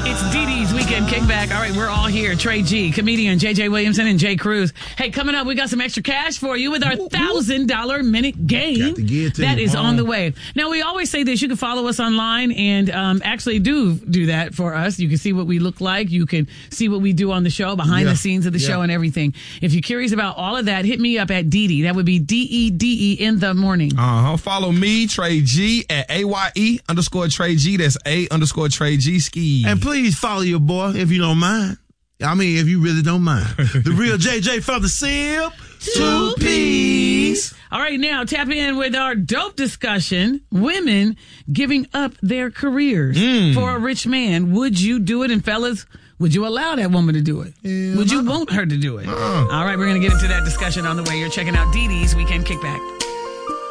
It's Dee Dee's Weekend Kickback. All right, we're all here. Trey G, comedian JJ Williamson, and Jay Cruz. Hey, coming up, we got some extra cash for you with our $1,000 minute game that is on the way. Now, we always say this. You can follow us online and actually do that for us. You can see what we look like. You can see what we do on the show, behind the scenes of the show and everything. If you're curious about all of that, hit me up at Dee Dee. That would be DEDE in the morning. Follow me, Trey G, at AYE_Trey G. That's A_Trey G ski. And please follow your boy if you don't mind. I mean, if you really don't mind. The real JJ from the SIP. 2 P's. All right, now tap in with our dope discussion. Women giving up their careers for a rich man. Would you do it? And fellas, would you allow that woman to do it? Would you want her to do it? All right, we're going to get into that discussion on the way. You're checking out Dee Dee's Weekend Kickback.